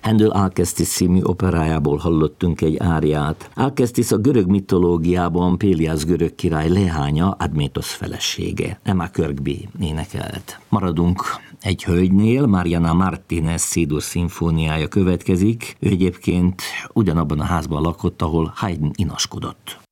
Handel Alcestis című operájából hallottunk egy áriát. Alcestis a görög mitológiában Péliász görög király leánya, Admétosz felesége. Emma Kirkby énekelt. Maradunk egy hölgynél, Mariana Martínez C-dur szimfóniája következik. Ő egyébként ugyanabban a házban lakott, ahol Haydn inaskodott.